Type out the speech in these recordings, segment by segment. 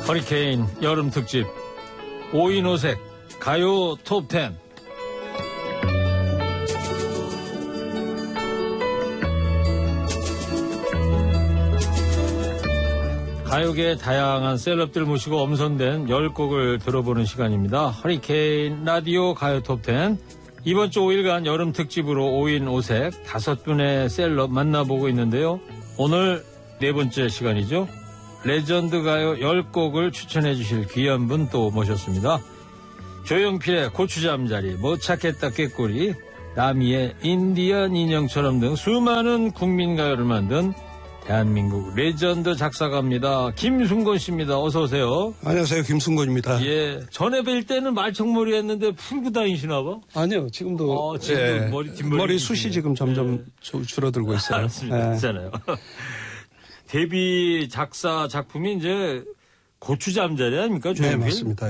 허리케인 여름 특집 5인 5색 가요 톱10. 가요계의 다양한 셀럽들 모시고 엄선된 10곡을 들어보는 시간입니다. 허리케인 라디오 가요 톱10. 이번 주 5일간 여름 특집으로 5인 5색 5분의 셀럽 만나보고 있는데요. 오늘 네 번째 시간이죠. 레전드 가요 10곡을 추천해 주실 귀한 분 또 모셨습니다. 조용필의 고추잠자리, 못 찾겠다 꾀꼬리, 라미의 인디언 인형처럼 등 수많은 국민가요를 만든 대한민국 레전드 작사가입니다. 김순곤 씨입니다. 어서 오세요. 안녕하세요. 김순곤입니다. 예, 전에 뵐 때는 말청머리 했는데 풀고 다니시나 봐? 아니요. 지금도 지금 머리 숱이 지금 점점 줄어들고 있어요. 알았습니다. 괜찮아요. 데뷔 작사 작품이 이제 고추잠자리 아닙니까? 네, 맞습니다.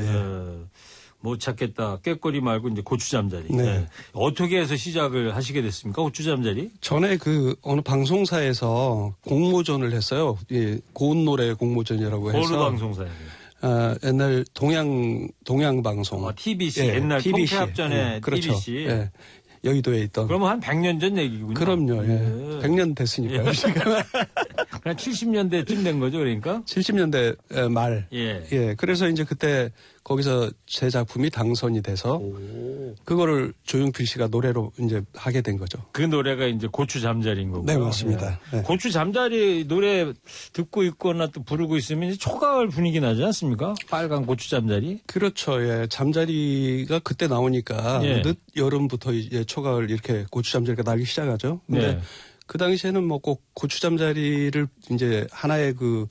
못 찾겠다 꾀꼬리 말고 이제 고추잠자리. 네. 어떻게 해서 시작을 하시게 됐습니까? 고추잠자리? 전에 어느 방송사에서 공모전을 했어요. 예, 고운 노래 공모전이라고 해서. 어느 방송사예요? 옛날 동양방송. TBC. 예, 옛날 TBC. 통폐합전에 그렇죠. TBC. 예. 여의도에 있던. 그러면 한 100년 전 얘기군요. 그럼요. 예. 100년 됐으니까요. 그냥 70년대쯤 된 거죠, 그러니까? 70년대 말. 예. 그래서 이제 그때 거기서 제 작품이 당선이 돼서 그거를 조용필 씨가 노래로 이제 하게 된 거죠. 그 노래가 이제 고추잠자리인 거고요. 네, 맞습니다. 예. 네. 고추잠자리 노래 듣고 있거나 또 부르고 있으면 이제 초가을 분위기 나지 않습니까? 빨간 고추잠자리. 그렇죠. 예. 잠자리가 그때 나오니까 늦 여름부터 이제 초가을 이렇게 고추잠자리가 나기 시작하죠. 근데 그 당시에는 뭐 꼭 고추잠자리를 이제 하나의 그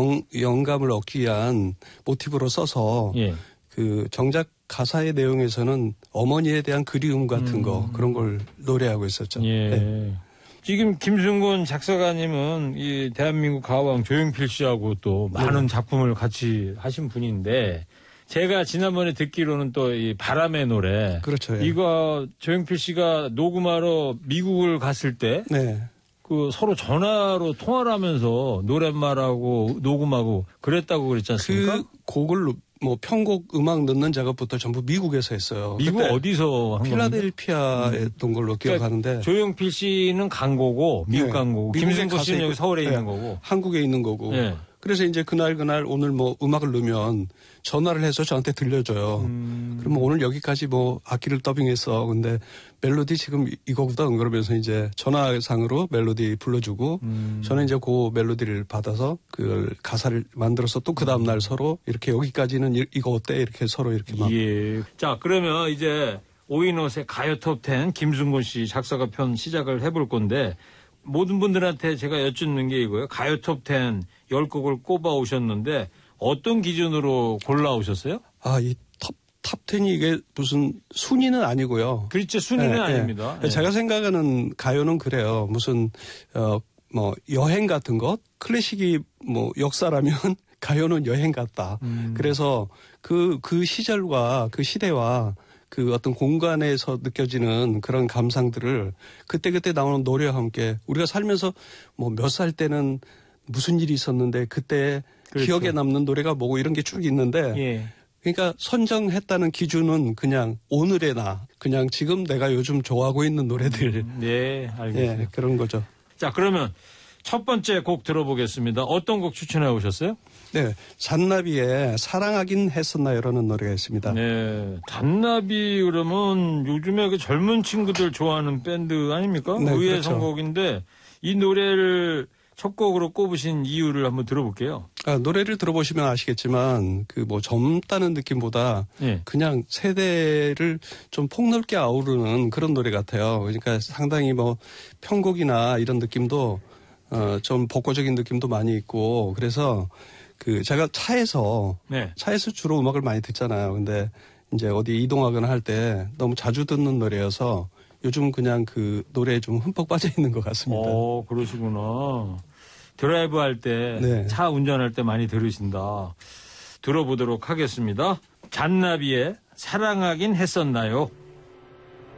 영감을 얻기 위한 모티브로 써서 그 정작 가사의 내용에서는 어머니에 대한 그리움 같은 거 그런 걸 노래하고 있었죠. 예. 네. 지금 김순곤 작사가님은 이 대한민국 가왕 조용필 씨하고 또 많은 작품을 같이 하신 분인데 제가 지난번에 듣기로는 또 이 바람의 노래. 그렇죠. 예. 이거 조용필 씨가 녹음하러 미국을 갔을 때. 그 서로 전화로 통화를 하면서 노랫말하고 녹음하고 그랬다고 그랬지 않습니까? 그 곡을 뭐 편곡 음악 넣는 작업부터 전부 미국에서 했어요. 미국 어디서 한 겁니까? 필라델피아에 했던 걸로 기억하는데. 조용필 씨는 간 거고 미국 간 거고 김순곤 씨는 여기 서울에 있는 거고. 한국에 있는 거고. 그래서 이제 그날 오늘 뭐 음악을 넣으면 전화를 해서 저한테 들려줘요. 그러면 오늘 여기까지 뭐 악기를 더빙했어. 근데 멜로디 지금 이거거든. 그러면서 이제 전화상으로 멜로디 불러주고 저는 이제 그 멜로디를 받아서 그 가사를 만들어서 또 그 다음날 서로 이렇게 여기까지는 이거 어때? 이렇게 서로 이렇게 막. 예. 자, 그러면 이제 5인 5색 가요 톱10 김순곤 씨 작사가 편 시작을 해볼 건데 모든 분들한테 제가 여쭙는 게 이거예요. 가요 톱10 10곡을 꼽아 오셨는데 어떤 기준으로 골라 오셨어요? 이 탑10이 이게 무슨 순위는 아니고요. 그렇죠. 순위는 아닙니다. 제가 생각하는 가요는 그래요. 무슨 뭐 여행 같은 것, 클래식이 뭐 역사라면 가요는 여행 같다. 그래서 그 시절과 그 시대와 그 어떤 공간에서 느껴지는 그런 감상들을 그때그때 나오는 노래와 함께 우리가 살면서 뭐 몇 살 때는 무슨 일이 있었는데 그때 기억에 남는 노래가 뭐고 이런 게 쭉 있는데 그러니까 선정했다는 기준은 그냥 오늘의 나, 그냥 지금 내가 요즘 좋아하고 있는 노래들. 네, 알겠습니다. 예, 그런 거죠. 자, 그러면 첫 번째 곡 들어보겠습니다. 어떤 곡 추천해 오셨어요? 네, 잔나비의 사랑하긴 했었나요라는 노래가 있습니다. 네, 잔나비 그러면 요즘에 그 젊은 친구들 좋아하는 밴드 아닙니까? 네, 의외의 그렇죠. 선곡인데 이 노래를 첫 곡으로 꼽으신 이유를 한번 들어볼게요. 노래를 들어보시면 아시겠지만 그 뭐 젊다는 느낌보다 그냥 세대를 좀 폭넓게 아우르는 그런 노래 같아요. 그러니까 상당히 뭐 편곡이나 이런 느낌도 좀 복고적인 느낌도 많이 있고 그래서 그 제가 차에서 주로 음악을 많이 듣잖아요. 근데 이제 어디 이동하거나 할 때 너무 자주 듣는 노래여서 요즘 그냥 그 노래에 좀 흠뻑 빠져 있는 것 같습니다. 그러시구나. 드라이브 할 때, 차 운전할 때 많이 들으신다. 들어보도록 하겠습니다. 잔나비의 사랑하긴 했었나요?